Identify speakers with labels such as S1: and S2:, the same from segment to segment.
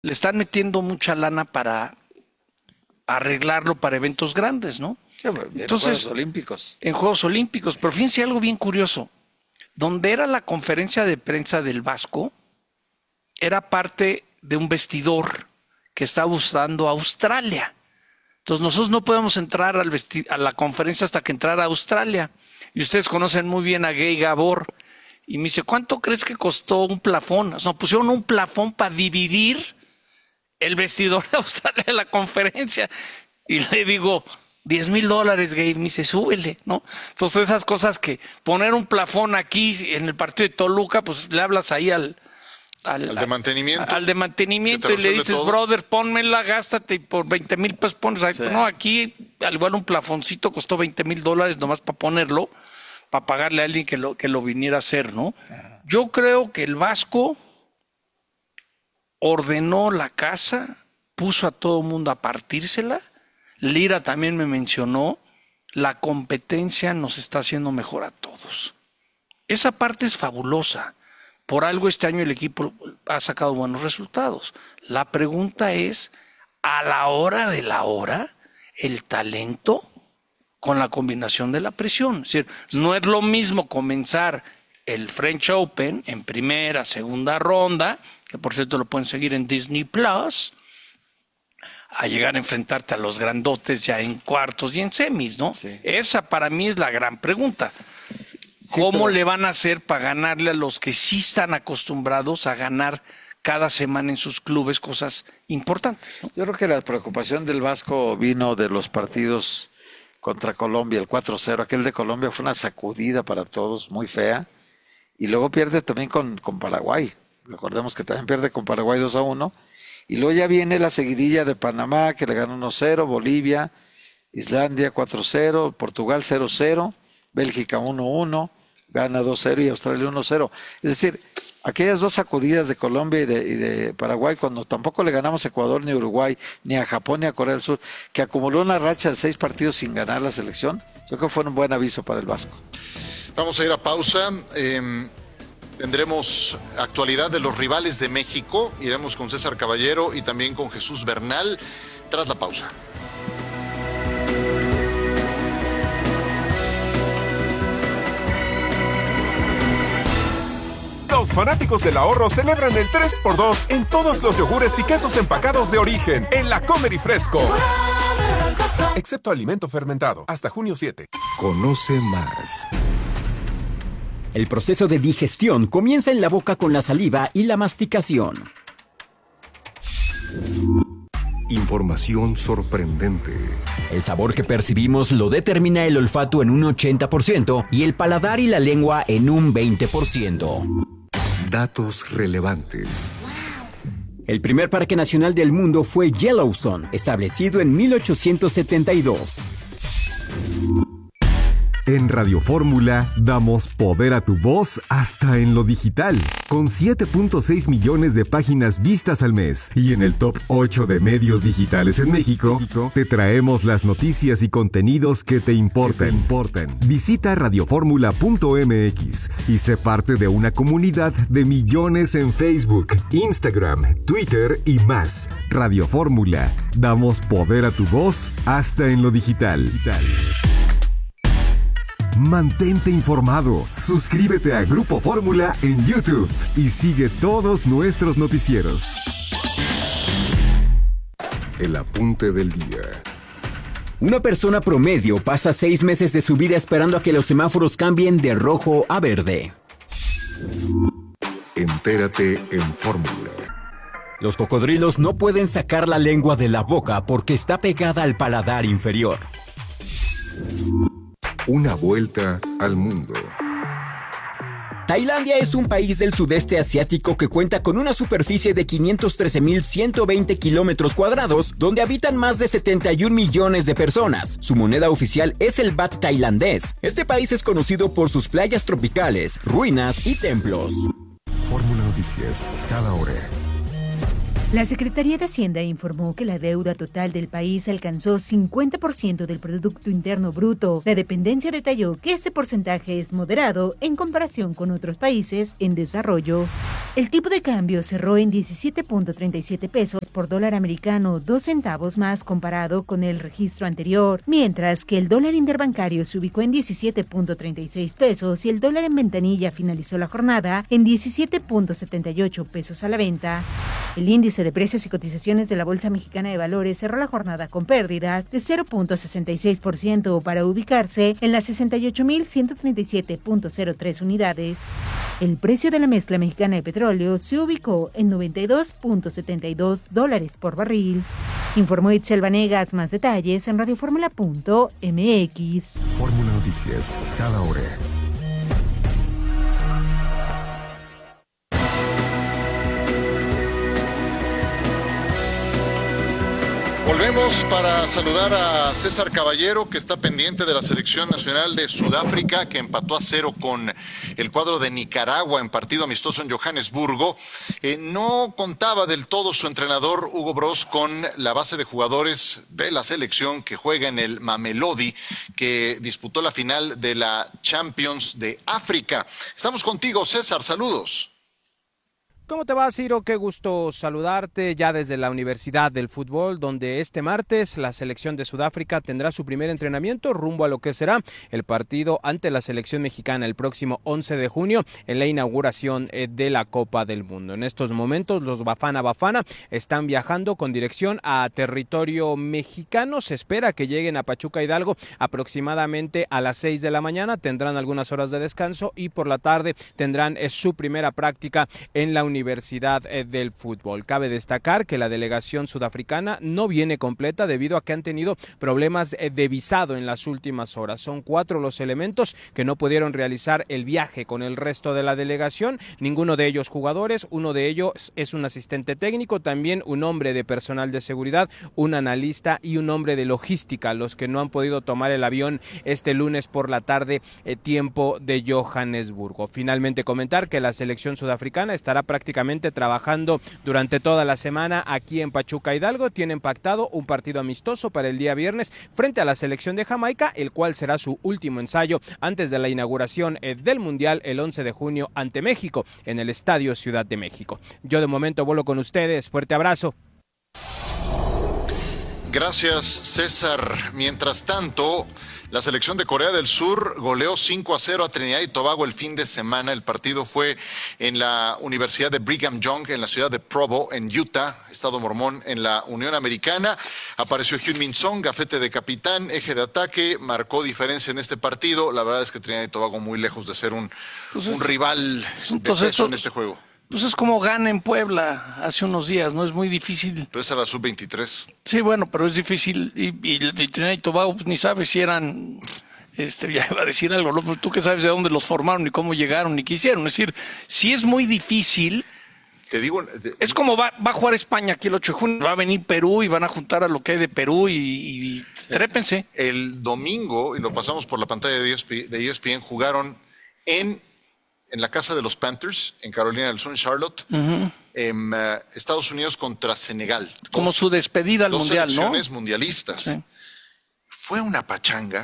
S1: le están metiendo mucha lana para arreglarlo para eventos grandes, ¿no?
S2: Sí, en
S1: Entonces,
S2: Juegos Olímpicos.
S1: En Juegos Olímpicos. Pero fíjense algo bien curioso. Donde era la conferencia de prensa del Vasco, era parte de un vestidor que estaba usando Australia. Entonces nosotros no podemos entrar a la conferencia hasta que entrara a Australia. Y ustedes conocen muy bien a Gay Gabor. Y me dice, ¿cuánto crees que costó un plafón? Nos pusieron un plafón para dividir el vestidor de Australia de la conferencia. Y le digo, $10,000, Gay. Me dice, súbele, ¿no? Entonces esas cosas que poner un plafón aquí en el partido de Toluca, pues le hablas ahí al
S3: de mantenimiento.
S1: Al de mantenimiento y le dices, todo. Brother, pónmela, gástate y por 20,000 pesos pones ahí. Sí. No, aquí al igual un plafoncito costó $20,000 nomás para ponerlo, para pagarle a alguien que lo viniera a hacer, ¿no? Yo creo que el Vasco ordenó la casa, puso a todo el mundo a partírsela. Lira también me mencionó, la competencia nos está haciendo mejor a todos. Esa parte es fabulosa. Por algo este año el equipo ha sacado buenos resultados. La pregunta es, a la hora de la hora, el talento con la combinación de la presión. Es decir, no es lo mismo comenzar el French Open en primera, segunda ronda, que por cierto lo pueden seguir en Disney Plus, a llegar a enfrentarte a los grandotes ya en cuartos y en semis, ¿no? Sí. Esa para mí es la gran pregunta. ¿Cómo le van a hacer para ganarle a los que sí están acostumbrados a ganar cada semana en sus clubes cosas importantes, ¿no?
S2: Yo creo que la preocupación del Vasco vino de los partidos contra Colombia, el 4-0. Aquel de Colombia fue una sacudida para todos, muy fea. Y luego pierde también con Paraguay. Recordemos que también pierde con Paraguay 2-1. Y luego ya viene la seguidilla de Panamá, que le ganó 1-0, Bolivia, Islandia 4-0, Portugal 0-0, Bélgica 1-1, gana 2-0 y Australia 1-0. Es decir, aquellas dos sacudidas de Colombia y de Paraguay, cuando tampoco le ganamos a Ecuador, ni a Uruguay, ni a Japón, ni a Corea del Sur, que acumuló una racha de 6 partidos sin ganar la selección, yo creo que fue un buen aviso para el Vasco.
S3: Vamos a ir a pausa. Tendremos actualidad de los rivales de México. Iremos con César Caballero y también con Jesús Bernal tras la pausa.
S4: Los fanáticos del ahorro celebran el 3x2 en todos los yogures y quesos empacados de origen en la Comer y Fresco. Excepto alimento fermentado. Hasta junio 7.
S5: Conoce más.
S6: El proceso de digestión comienza en la boca con la saliva y la masticación.
S5: Información sorprendente.
S6: El sabor que percibimos lo determina el olfato en un 80% y el paladar y la lengua en un 20%.
S5: Datos relevantes.
S6: El primer parque nacional del mundo fue Yellowstone, establecido en 1872.
S5: En Radio Fórmula damos poder a tu voz hasta en lo digital, con 7.6 millones de páginas vistas al mes. Y en el top 8 de medios digitales en México, te traemos las noticias y contenidos que te importan. Visita radioformula.mx y sé parte de una comunidad de millones en Facebook, Instagram, Twitter y más. Radio Fórmula, damos poder a tu voz hasta en lo digital. Mantente informado. Suscríbete a Grupo Fórmula en YouTube y sigue todos nuestros noticieros. El apunte del día.
S6: Una persona promedio pasa 6 meses de su vida esperando a que los semáforos cambien de rojo a verde.
S5: Entérate en Fórmula.
S6: Los cocodrilos no pueden sacar la lengua de la boca porque está pegada al paladar inferior.
S5: Una vuelta al mundo.
S6: Tailandia es un país del sudeste asiático que cuenta con una superficie de 513,120 kilómetros cuadrados, donde habitan más de 71 millones de personas. Su moneda oficial es el baht tailandés. Este país es conocido por sus playas tropicales, ruinas y templos.
S5: Fórmula Noticias, cada hora.
S7: La Secretaría de Hacienda informó que la deuda total del país alcanzó 50% del Producto Interno Bruto. La dependencia detalló que este porcentaje es moderado en comparación con otros países en desarrollo. El tipo de cambio cerró en 17.37 pesos por dólar americano, 2 centavos más comparado con el registro anterior, mientras que el dólar interbancario se ubicó en 17.36 pesos y el dólar en ventanilla finalizó la jornada en 17.78 pesos a la venta. El índice de precios y cotizaciones de la Bolsa Mexicana de Valores cerró la jornada con pérdidas de 0.66% para ubicarse en las 68.137.03 unidades. El precio de la mezcla mexicana de petróleo se ubicó en $92.72 por barril. Informó Itzel Vanegas. Más detalles en radioformula.mx.
S5: Fórmula Noticias, cada hora.
S3: Volvemos para saludar a César Caballero, que está pendiente de la selección nacional de Sudáfrica, que empató a 0 con el cuadro de Nicaragua en partido amistoso en Johannesburgo. No contaba del todo su entrenador Hugo Broos con la base de jugadores de la selección que juega en el Mamelodi, que disputó la final de la Champions de África. Estamos contigo, César, saludos.
S8: ¿Cómo te va, Ciro? Qué gusto saludarte ya desde la Universidad del Fútbol, donde este martes la selección de Sudáfrica tendrá su primer entrenamiento rumbo a lo que será el partido ante la selección mexicana el próximo 11 de junio en la inauguración de la Copa del Mundo. En estos momentos los Bafana Bafana están viajando con dirección a territorio mexicano. Se espera que lleguen a Pachuca Hidalgo aproximadamente a las 6 de la mañana. Tendrán algunas horas de descanso y por la tarde tendrán su primera práctica en la Universidad del Fútbol. Cabe destacar que la delegación sudafricana no viene completa debido a que han tenido problemas de visado en las últimas horas. Son 4 los elementos que no pudieron realizar el viaje con el resto de la delegación, ninguno de ellos jugadores, uno de ellos es un asistente técnico, también un hombre de personal de seguridad, un analista y un hombre de logística, los que no han podido tomar el avión este lunes por la tarde, tiempo de Johannesburgo. Finalmente comentar que la selección sudafricana estará prácticamente trabajando durante toda la semana aquí en Pachuca Hidalgo. Tienen pactado un partido amistoso para el día viernes frente a la selección de Jamaica, el cual será su último ensayo antes de la inauguración del Mundial el 11 de junio ante México en el Estadio Ciudad de México. Yo de momento vuelo con ustedes. Fuerte abrazo.
S3: Gracias, César. Mientras tanto, la selección de Corea del Sur goleó 5-0 a Trinidad y Tobago el fin de semana. El partido fue en la Universidad de Brigham Young, en la ciudad de Provo, en Utah, Estado Mormón, en la Unión Americana. Apareció Heung-min Son, gafete de capitán, eje de ataque, marcó diferencia en este partido. La verdad es que Trinidad y Tobago muy lejos de ser un rival de peso en este juego.
S1: Pues es como gana en Puebla hace unos días, ¿no? Es muy difícil.
S3: Pero es a la sub-23.
S1: Sí, bueno, pero es difícil. Y Trinidad y Tobago, pues ni sabes si eran, ya iba a decir algo, ¿no? Tú que sabes de dónde los formaron, ni cómo llegaron, ni qué hicieron. Es decir, si es muy difícil.
S3: Te digo.
S1: Es como va a jugar España aquí el 8 de junio, va a venir Perú y van a juntar a lo que hay de Perú y trépense.
S3: El domingo, y lo pasamos por la pantalla de ESPN, jugaron en la casa de los Panthers, en Carolina del Sur, en Charlotte, en Estados Unidos contra Senegal.
S1: Como su despedida al Mundial, ¿no? Dos
S3: selecciones mundialistas. Sí. Fue una pachanga.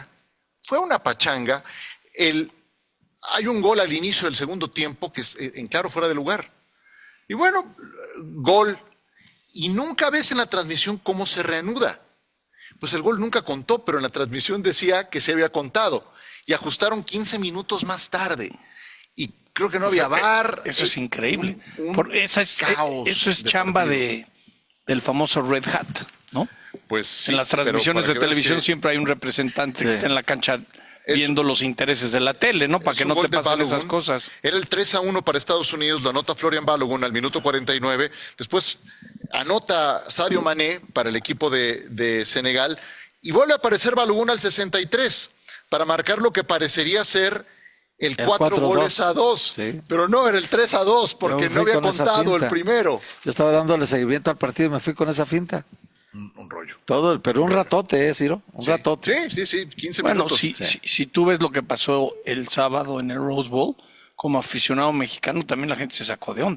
S3: Hay un gol al inicio del segundo tiempo que es en claro fuera de lugar. Y bueno, gol. Y nunca ves en la transmisión cómo se reanuda. Pues el gol nunca contó, pero en la transmisión decía que se había contado. Y ajustaron 15 minutos más tarde. Y creo que no había VAR.
S1: Eso es increíble. Eso es chamba del famoso Red Hat, ¿no?
S3: Pues sí,
S1: en las transmisiones de televisión siempre hay un representante que está en la cancha viendo los intereses de la tele, ¿no? Para que no te pasen esas cosas.
S3: Era el 3-1 para Estados Unidos, lo anota Florian Balogun al minuto 49. Después anota Sadio Mané para el equipo de Senegal. Y vuelve a aparecer Balogun al 63 para marcar lo que parecería ser el 4-2, sí. Pero no, era el 3-2 porque no había contado el primero.
S2: Yo estaba dándole seguimiento al partido y me fui con esa finta.
S3: Un rollo.
S2: Pero un ratote, Ciro, ratote.
S3: Sí, 15
S1: minutos.
S3: Bueno,
S1: si tú ves lo que pasó el sábado en el Rose Bowl, como aficionado mexicano también la gente se sacó de onda.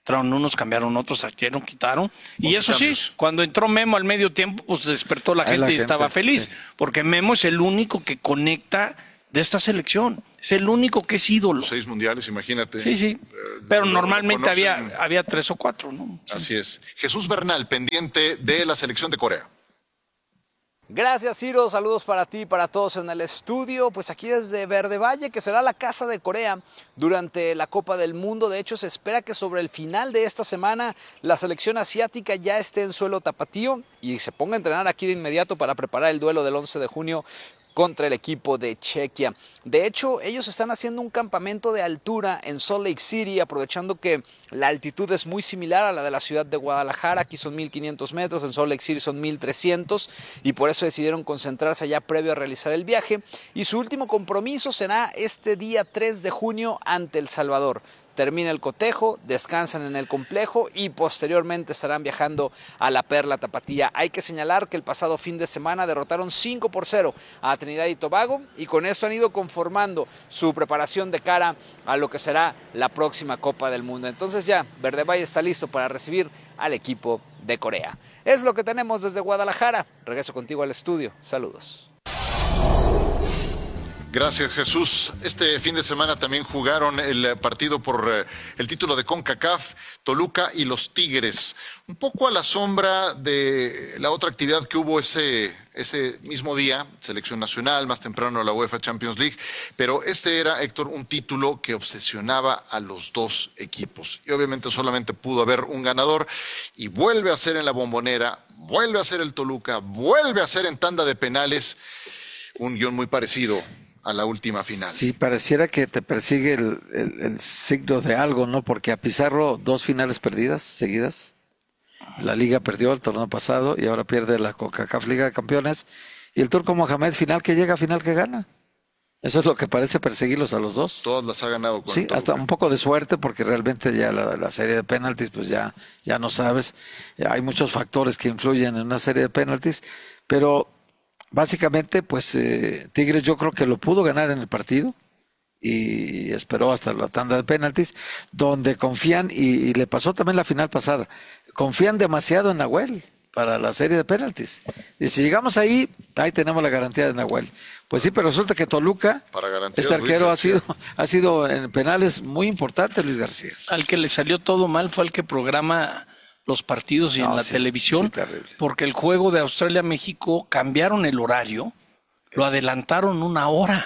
S1: Entraron unos, cambiaron otros, saquieron, quitaron. Y
S3: Muchos
S1: eso
S3: cambios.
S1: sí, cuando entró Memo al medio tiempo, pues despertó la
S2: Ahí
S1: gente
S2: la
S1: y estaba
S2: gente,
S1: feliz.
S2: sí.
S1: Porque Memo es el único que conecta de esta selección. Es el único que es ídolo.
S3: 6 mundiales, imagínate.
S1: Sí, sí. Pero
S3: lo
S1: normalmente
S3: conocen.
S1: había 3 o 4, ¿no?
S3: Así es. Jesús Bernal, pendiente de la selección de Corea.
S9: Gracias, Ciro. Saludos para ti y para todos en el estudio. Pues aquí desde Verde Valle, que será la casa de Corea durante la Copa del Mundo. De hecho, se espera que sobre el final de esta semana la selección asiática ya esté en suelo tapatío y se ponga a entrenar aquí de inmediato para preparar el duelo del 11 de junio contra el equipo de Chequia. De hecho, ellos están haciendo un campamento de altura en Salt Lake City, aprovechando que la altitud es muy similar a la de la ciudad de Guadalajara. Aquí son 1,500 metros, en Salt Lake City son 1,300, y por eso decidieron concentrarse allá previo a realizar el viaje. Y su último compromiso será este día 3 de junio ante El Salvador. Termina el cotejo, descansan en el complejo y posteriormente estarán viajando a la Perla Tapatía. Hay que señalar que el pasado fin de semana derrotaron 5-0 a Trinidad y Tobago, y con eso han ido conformando su preparación de cara a lo que será la próxima Copa del Mundo. Entonces ya Verde Valle está listo para recibir al equipo de Corea. Es lo que tenemos desde Guadalajara. Regreso contigo al estudio. Saludos.
S3: Gracias, Jesús. Este fin de semana también jugaron el partido por el título de CONCACAF, Toluca y los Tigres. Un poco a la sombra de la otra actividad que hubo ese mismo día, selección nacional, más temprano la UEFA Champions League, pero este era, Héctor, un título que obsesionaba a los dos equipos. Y obviamente solamente pudo haber un ganador, y vuelve a ser en la Bombonera, vuelve a ser el Toluca, vuelve a ser en tanda de penales, un guión muy parecido a la última final.
S2: Sí, pareciera que te persigue el signo de algo, ¿no? Porque a Pizarro 2 finales perdidas seguidas. La Liga perdió el torneo pasado y ahora pierde la CONCACAF Liga de Campeones. Y el Turco Mohamed, final que llega, final que gana. Eso es lo que parece perseguirlos a los dos.
S3: Todas las ha ganado con
S2: Sí,
S3: Toluca.
S2: hasta un poco de suerte, porque realmente ya la serie de penaltis, pues ya no sabes. Hay muchos factores que influyen en una serie de penaltis, pero básicamente, pues Tigres yo creo que lo pudo ganar en el partido y esperó hasta la tanda de penaltis, donde confían, y le pasó también la final pasada, confían demasiado en Nahuel para la serie de penaltis. Y si llegamos ahí tenemos la garantía de Nahuel. Pues sí, pero resulta que Toluca,
S3: Para garantía,
S2: este
S3: Luis
S2: arquero
S3: García.
S2: ha sido en penales muy importante, Luis García.
S1: Al que le salió todo mal fue al que programa los partidos y
S2: No,
S1: en la
S2: sí,
S1: televisión,
S2: sí, terrible.
S1: porque el juego de Australia-México cambiaron el horario, lo adelantaron 1 hora.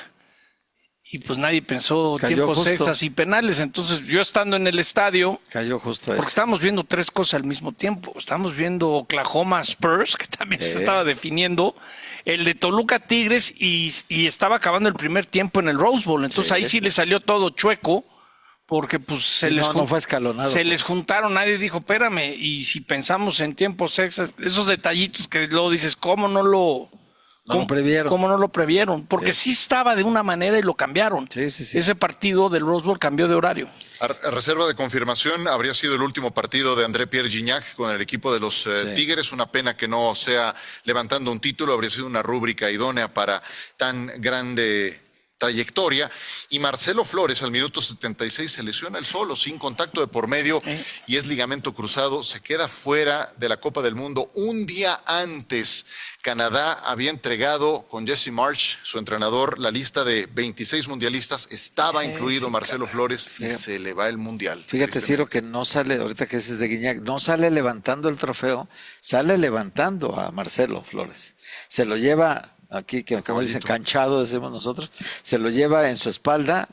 S1: Y pues nadie pensó
S2: Cayó
S1: tiempos
S2: justo.
S1: extras y penales. Entonces yo estando en el estadio,
S2: Cayó justo
S1: porque
S2: eso.
S1: estábamos viendo 3 cosas al mismo tiempo. Estamos viendo Oklahoma Spurs, que también se estaba definiendo, el de Toluca Tigres, y estaba acabando el primer tiempo en el Rose Bowl. Entonces ahí sí le salió todo chueco, porque pues
S2: no fue escalonado,
S1: se
S2: pues.
S1: les juntaron, nadie dijo, espérame, y si pensamos en tiempos extras, esos detallitos que luego dices, ¿cómo no lo
S2: previeron?
S1: ¿Cómo no lo previeron? Porque sí estaba de una manera y lo cambiaron.
S2: Sí.
S1: Ese partido del Rose Bowl cambió de horario.
S3: A reserva de confirmación, habría sido el último partido de André Pierre Gignac con el equipo de los Tigres. Una pena que no sea levantando un título, habría sido una rúbrica idónea para tan grande trayectoria. Y Marcelo Flores al minuto 76 se lesiona él solo, sin contacto de por medio, y es ligamento cruzado, se queda fuera de la Copa del Mundo. Un día antes, Canadá había entregado con Jesse Marsh, su entrenador, la lista de 26 mundialistas, estaba incluido Marcelo Flores, y se le va el mundial.
S2: Fíjate, Ciro, que no sale, ahorita que dices de Guiñac, no sale levantando el trofeo, sale levantando a Marcelo Flores. Se lo lleva aquí, que como dicen, canchado, decimos nosotros, se lo lleva en su espalda,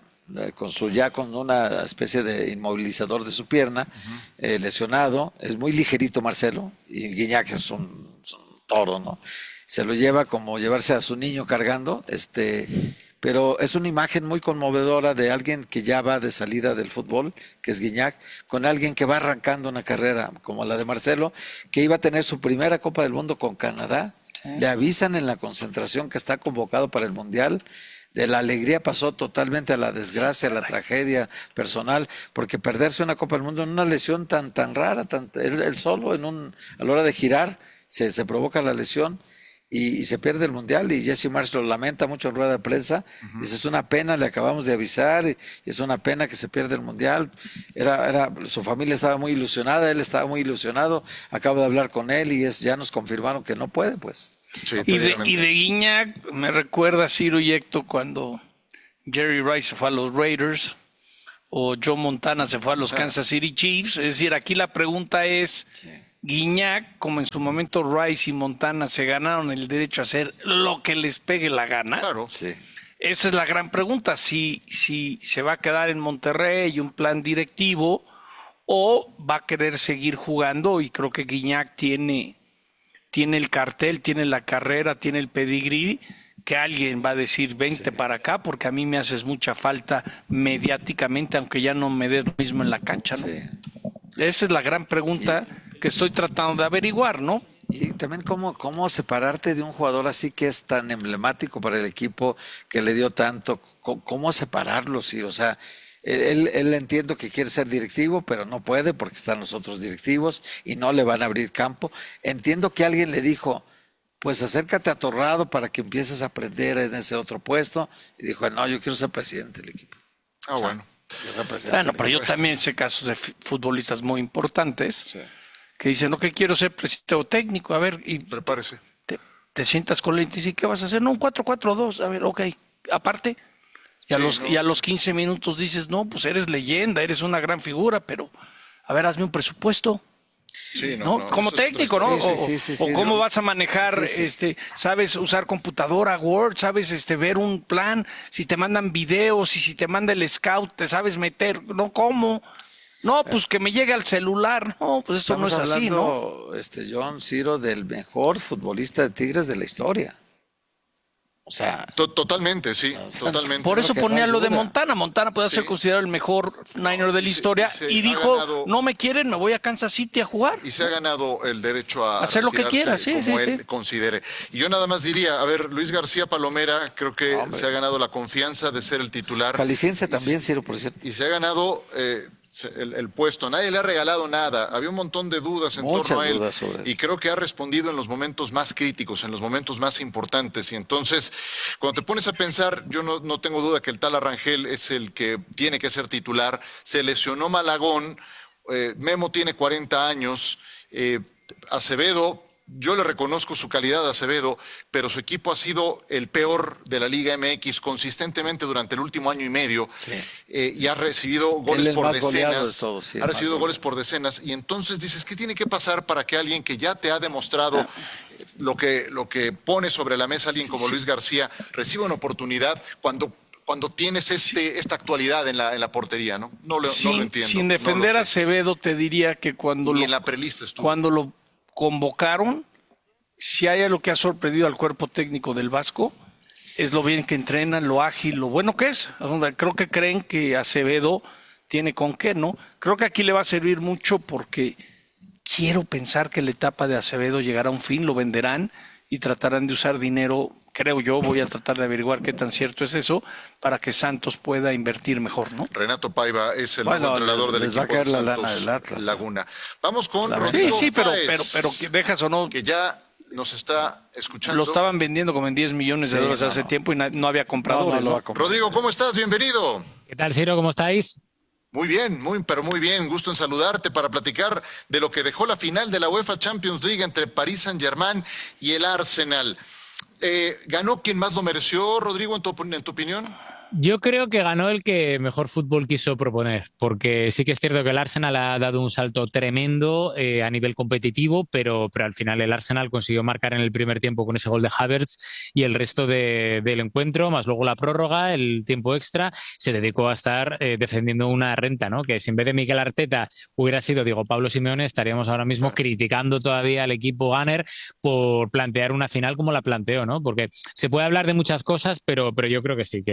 S2: con una especie de inmovilizador de su pierna, lesionado. Es muy ligerito Marcelo, y Guiñac es un toro, ¿no? Se lo lleva como llevarse a su niño cargando, pero es una imagen muy conmovedora de alguien que ya va de salida del fútbol, que es Guiñac, con alguien que va arrancando una carrera como la de Marcelo, que iba a tener su primera Copa del Mundo con Canadá. Le avisan en la concentración que está convocado para el Mundial. De la alegría pasó totalmente a la desgracia, a la tragedia personal, porque perderse una Copa del Mundo en una lesión tan rara, él solo a la hora de girar se provoca la lesión, y se pierde el Mundial, y Jesse Marsh lo lamenta mucho en rueda de prensa. Dice, es una pena, le acabamos de avisar, y es una pena que se pierda el Mundial. Su familia estaba muy ilusionada, él estaba muy ilusionado, acabo de hablar con él y ya nos confirmaron que no puede, pues.
S3: Sí,
S1: Y de Guiñac me recuerda a Ciro y Héctor cuando Jerry Rice se fue a los Raiders o Joe Montana se fue a los Kansas City Chiefs. Es decir, aquí la pregunta es, Guiñac, como en su momento Rice y Montana se ganaron el derecho a hacer lo que les pegue la gana.
S3: Claro.
S2: Sí.
S1: Esa es la gran pregunta, si se va a quedar en Monterrey un plan directivo o va a querer seguir jugando, y creo que Guiñac tiene el cartel, tiene la carrera, tiene el pedigrí, que alguien va a decir, vente para acá, porque a mí me haces mucha falta mediáticamente, aunque ya no me des lo mismo en la cancha, ¿no?
S2: Sí.
S1: Esa es la gran pregunta que estoy tratando de averiguar, ¿no?
S2: Y también cómo separarte de un jugador así que es tan emblemático para el equipo, que le dio tanto, cómo separarlo, sí, o sea, él entiendo que quiere ser directivo, pero no puede porque están los otros directivos y no le van a abrir campo. Entiendo que alguien le dijo, pues acércate a Torrado para que empieces a aprender en ese otro puesto, y dijo, no, yo quiero ser presidente del equipo.
S3: Bueno.
S1: Bueno, pero yo también sé casos de futbolistas muy importantes que dicen, no, que quiero ser presidente o técnico, a ver, y
S3: Prepárese.
S1: te sientas con él y dices, ¿qué vas a hacer? No, un 4-4-2, a ver, ok, aparte. Y a los 15 minutos dices, no, pues eres leyenda, eres una gran figura, pero, a ver, hazme un presupuesto.
S3: Sí,
S1: ¿No? Como técnico, ¿no?
S2: Sí,
S1: o cómo vas a manejar, sabes usar computadora, Word, sabes ver un plan, si te mandan videos y si te manda el scout, te sabes meter, ¿no? ¿Cómo? No, pues que me llegue al celular, no, pues esto no es así, ¿no?
S2: John, Ciro, del mejor futbolista de Tigres de la historia. O sea,
S3: Totalmente, sí, totalmente.
S1: Por eso
S2: que
S1: ponía
S2: no hay
S1: lo de
S2: duda.
S1: Montana. Montana puede ser considerado el mejor Niner de la historia, y
S3: ha
S1: dijo,
S3: ganado-
S1: no me quieren, me voy a Kansas City a jugar.
S3: Y se ha ganado el derecho a
S1: Hacer lo que
S3: retirarse
S1: quiera, sí,
S3: como
S1: sí,
S3: él
S1: sí.
S3: considere. Y yo nada más diría, a ver, Luis García Palomera creo que se ha ganado la confianza de ser el titular.
S2: Jalisciense también, Ciro, por cierto.
S3: Y se ha ganado el puesto. Nadie le ha regalado nada. Había un montón de dudas en
S2: Muchas
S3: torno a él.
S2: dudas sobre eso.
S3: Y creo que ha respondido en los momentos más críticos, en los momentos más importantes. Y entonces, cuando te pones a pensar, yo no tengo duda que el tal Arrangel es el que tiene que ser titular. Se lesionó Malagón. Memo tiene 40 años. Acevedo, yo le reconozco su calidad a Acevedo, pero su equipo ha sido el peor de la Liga MX consistentemente durante el último año y medio, y ha recibido goles
S2: el
S3: por
S2: más goleado de
S3: decenas.
S2: todos, sí, el
S3: Ha
S2: más
S3: recibido goles
S2: goleado.
S3: por decenas, y entonces dices, ¿qué tiene que pasar para que alguien que ya te ha demostrado lo que pone sobre la mesa alguien como Luis García reciba una oportunidad cuando tienes esta actualidad en la portería, ¿no? No lo entiendo.
S1: Sin
S3: no
S1: defender
S3: lo
S1: a
S3: sé.
S1: Acevedo, te diría que cuando
S3: Ni en la prelista estuvo.
S1: cuando lo convocaron, si hay algo que ha sorprendido al cuerpo técnico del Vasco, es lo bien que entrenan, lo ágil, lo bueno que es. Creo que creen que Acevedo tiene con qué, ¿no? Creo que aquí le va a servir mucho porque quiero pensar que la etapa de Acevedo llegará a un fin, lo venderán y tratarán de usar dinero, creo yo, voy a tratar de averiguar qué tan cierto es eso, para que Santos pueda invertir mejor, ¿no?
S3: Renato Paiva es el
S2: Bueno,
S3: nuevo entrenador del
S2: les va a
S3: equipo de
S2: caer la
S3: Santos
S2: lana del Atlas,
S3: Laguna. Vamos con
S1: Sí,
S3: Rodrigo
S1: sí, pero
S3: Páez,
S1: que dejas o no,
S3: que ya nos está escuchando.
S1: lo estaban vendiendo como en 10 millones de dólares hace tiempo y no había compradores,
S2: No lo
S1: ¿no?
S2: va a comprar.
S3: Rodrigo, ¿cómo estás? Bienvenido.
S10: ¿Qué tal, Ciro? ¿Cómo estáis?
S3: Muy bien, pero muy bien. Gusto en saludarte para platicar de lo que dejó la final de la UEFA Champions League entre París Saint-Germain y el Arsenal. ¿Ganó quien más lo mereció, Rodrigo, en tu opinión?
S10: Yo creo que ganó el que mejor fútbol quiso proponer, porque sí que es cierto que el Arsenal ha dado un salto tremendo a nivel competitivo, pero al final el Arsenal consiguió marcar en el primer tiempo con ese gol de Havertz, y el resto del encuentro, más luego la prórroga, el tiempo extra, se dedicó a estar defendiendo una renta, ¿no? Que si en vez de Mikel Arteta hubiera sido Diego Pablo Simeone, estaríamos ahora mismo criticando todavía al equipo Gunner por plantear una final como la planteó, ¿no? Porque se puede hablar de muchas cosas, pero yo creo que sí, que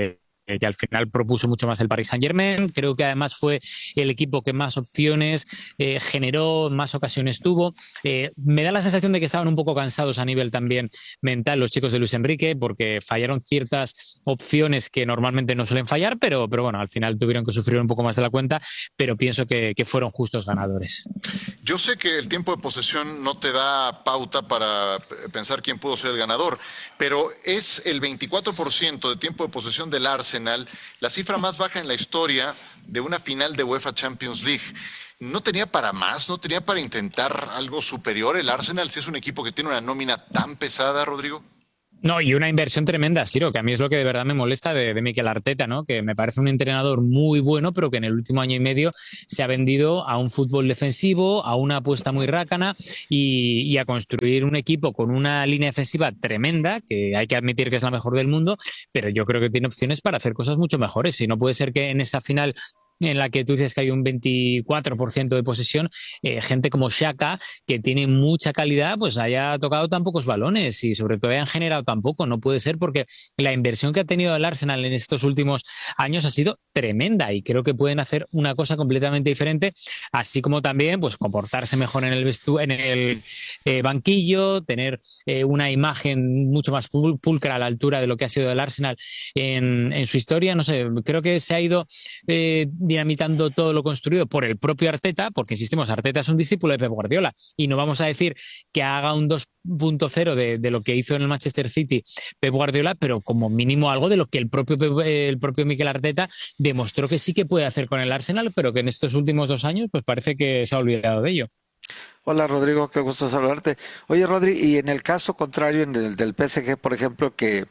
S10: que al final propuso mucho más el Paris Saint-Germain. Creo que además fue el equipo que más opciones generó, más ocasiones tuvo. Me da la sensación de que estaban un poco cansados a nivel también mental los chicos de Luis Enrique, porque fallaron ciertas opciones que normalmente no suelen fallar, pero bueno, al final tuvieron que sufrir un poco más de la cuenta, pero pienso que fueron justos ganadores.
S3: Yo sé que el tiempo de posesión no te da pauta para pensar quién pudo ser el ganador, pero es el 24% de tiempo de posesión del Arsenal, la cifra más baja en la historia de una final de UEFA Champions League. ¿No tenía para más? ¿No tenía para intentar algo superior el Arsenal si es un equipo que tiene una nómina tan pesada, Rodrigo?
S10: No, y una inversión tremenda, Siro, que a mí es lo que de verdad me molesta de Mikel Arteta, ¿no? Que me parece un entrenador muy bueno, pero que en el último año y medio se ha vendido a un fútbol defensivo, a una apuesta muy rácana y a construir un equipo con una línea defensiva tremenda, que hay que admitir que es la mejor del mundo, pero yo creo que tiene opciones para hacer cosas mucho mejores. Y no puede ser que en esa final en la que tú dices que hay un 24% de posesión, gente como Xhaka, que tiene mucha calidad, pues haya tocado tan pocos balones y sobre todo hayan generado tan poco. No puede ser, porque la inversión que ha tenido el Arsenal en estos últimos años ha sido tremenda y creo que pueden hacer una cosa completamente diferente, así como también pues comportarse mejor en el banquillo, tener una imagen mucho más pulcra a la altura de lo que ha sido el Arsenal en su historia. No sé, creo que se ha ido dinamitando todo lo construido por el propio Arteta, porque insistimos, Arteta es un discípulo de Pep Guardiola y no vamos a decir que haga un 2.0 de lo que hizo en el Manchester City Pep Guardiola, pero como mínimo algo de lo que el propio Mikel Arteta demostró que sí que puede hacer con el Arsenal, pero que en estos últimos 2 años pues parece que se ha olvidado de ello.
S2: Hola Rodrigo, qué gusto saludarte. Oye Rodri, y en el caso contrario del PSG, por ejemplo, que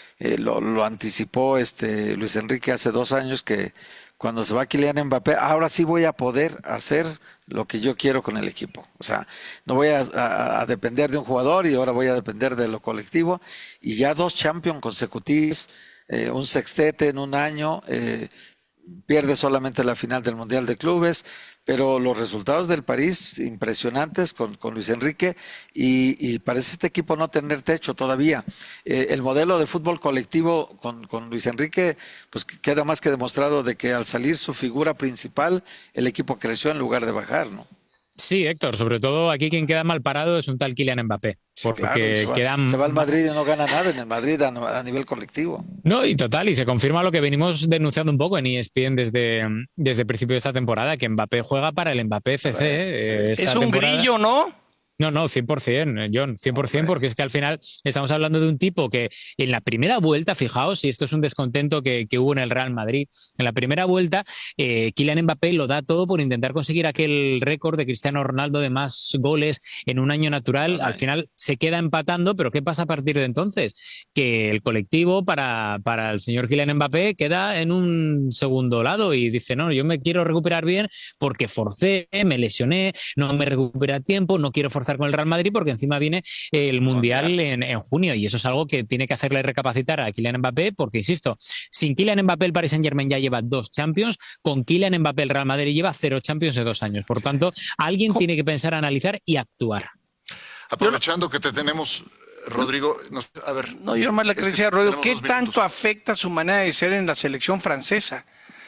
S2: lo anticipó Luis Enrique hace 2 años, que cuando se va Kylian Mbappé, ahora sí voy a poder hacer lo que yo quiero con el equipo. O sea, no voy a depender de un jugador y ahora voy a depender de lo colectivo. Y ya 2 Champions consecutivos, un sextete en un año, pierde solamente la final del Mundial de Clubes, pero los resultados del París impresionantes con Luis Enrique y parece este equipo no tener techo todavía. El modelo de fútbol colectivo con Luis Enrique pues queda más que demostrado de que al salir su figura principal el equipo creció en lugar de bajar, ¿no?
S10: Sí, Héctor, sobre todo aquí quien queda mal parado es un tal Kylian Mbappé. Porque
S2: sí, claro, se va al Madrid y no gana nada en el Madrid a nivel colectivo.
S10: No, y total, y se confirma lo que venimos denunciando un poco en ESPN desde el principio de esta temporada, que Mbappé juega para el Mbappé FC.
S1: Es un grillo, ¿no?
S10: No, 100%, John, 100%, porque es que al final estamos hablando de un tipo que en la primera vuelta, fijaos, y esto es un descontento que hubo en el Real Madrid, en la primera vuelta Kylian Mbappé lo da todo por intentar conseguir aquel récord de Cristiano Ronaldo de más goles en un año natural. Al final se queda empatando, pero ¿qué pasa a partir de entonces? Que el colectivo para el señor Kylian Mbappé queda en un segundo lado y dice, no, yo me quiero recuperar bien porque forcé, me lesioné, no me recuperé a tiempo, no quiero forzar con el Real Madrid porque encima viene el Mundial en junio y eso es algo que tiene que hacerle recapacitar a Kylian Mbappé porque, insisto, sin Kylian Mbappé el Paris Saint-Germain ya lleva 2 Champions, con Kylian Mbappé el Real Madrid lleva 0 Champions de 2 años. Por tanto, alguien tiene que pensar, analizar y actuar.
S3: Aprovechando que te tenemos, Rodrigo, a ver.
S1: No, yo más le decía a Rodrigo, ¿qué tanto afecta su manera de ser en la selección francesa?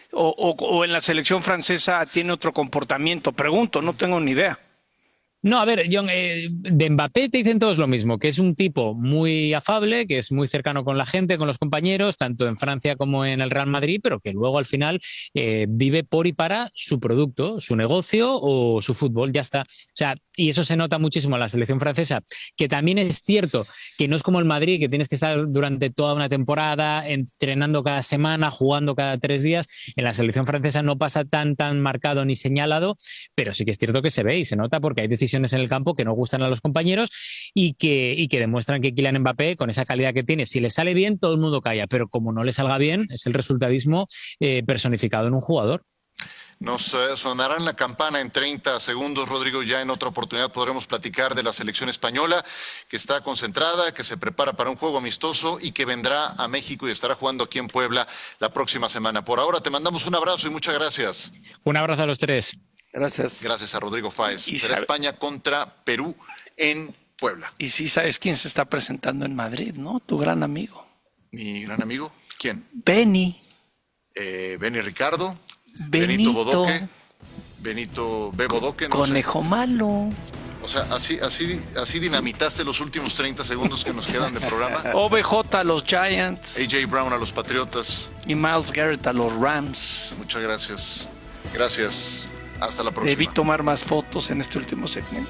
S1: O en la selección francesa tiene otro comportamiento? Pregunto, no tengo ni idea.
S10: No, a ver, John, de Mbappé te dicen todos lo mismo, que es un tipo muy afable, que es muy cercano con la gente, con los compañeros, tanto en Francia como en el Real Madrid, pero que luego al final vive por y para su producto, su negocio o su fútbol, ya está. O sea, y eso se nota muchísimo en la selección francesa, que también es cierto que no es como el Madrid, que tienes que estar durante toda una temporada entrenando cada semana, jugando cada 3 días. En la selección francesa no pasa tan marcado ni señalado, pero sí que es cierto que se ve y se nota porque hay decisiones en el campo que no gustan a los compañeros y que demuestran que Kylian Mbappé, con esa calidad que tiene, si le sale bien, todo el mundo calla, pero como no le salga bien, es el resultadismo personificado en un jugador.
S3: Nos sonarán la campana en 30 segundos, Rodrigo. Ya en otra oportunidad podremos platicar de la selección española, que está concentrada, que se prepara para un juego amistoso y que vendrá a México y estará jugando aquí en Puebla la próxima semana. Por ahora te mandamos un abrazo y muchas gracias.
S10: Un abrazo a los 3.
S2: Gracias.
S3: Gracias a Rodrigo Fáez. Será España contra Perú en Puebla.
S1: Y sí sabes quién se está presentando en Madrid, ¿no? Tu gran amigo.
S3: ¿Mi gran amigo? ¿Quién?
S1: Benny.
S3: Benny Ricardo,
S1: Benito
S3: Bodoque, Benito B. Bodoque, no
S1: Conejo
S3: sé.
S1: Malo.
S3: O sea, así dinamitaste los últimos 30 segundos que nos quedan de programa.
S1: OBJ a los Giants.
S3: AJ Brown a los Patriotas.
S1: Y Myles Garrett a los Rams.
S3: Muchas gracias. Gracias. Hasta la próxima.
S1: Debí tomar más fotos en este último segmento.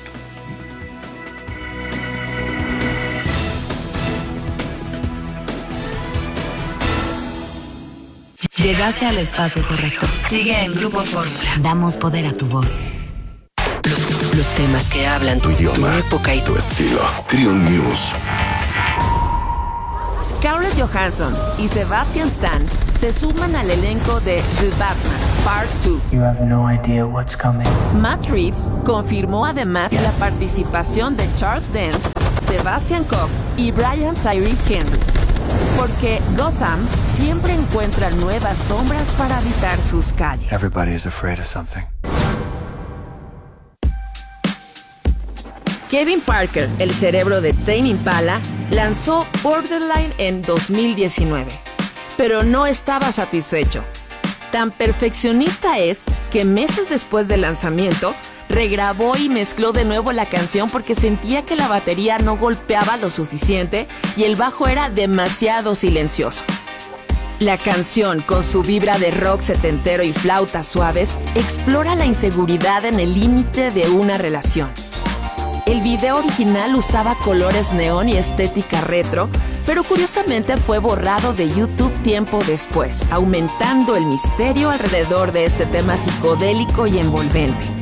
S11: Llegaste al espacio correcto. Sigue en Grupo Fórmula. Damos poder a tu voz. Los temas que hablan tu idioma, tu época y tu estilo.
S12: Triun News.
S13: Scarlett Johansson y Sebastian Stan se suman al elenco de The Batman Part 2.
S14: You have no idea what's coming.
S13: Matt Reeves confirmó además la participación de Charles Dance, Sebastian Cobb y Brian Tyree Henry. Porque Gotham siempre encuentra nuevas sombras para habitar sus calles.
S14: Everybody is afraid of something.
S13: Kevin Parker, el cerebro de Tame Impala, lanzó Borderline en 2019, pero no estaba satisfecho. Tan perfeccionista es que meses después del lanzamiento, regrabó y mezcló de nuevo la canción porque sentía que la batería no golpeaba lo suficiente y el bajo era demasiado silencioso. La canción, con su vibra de rock setentero y flautas suaves, explora la inseguridad en el límite de una relación. El video original usaba colores neón y estética retro, pero curiosamente fue borrado de YouTube tiempo después, aumentando el misterio alrededor de este tema psicodélico y envolvente.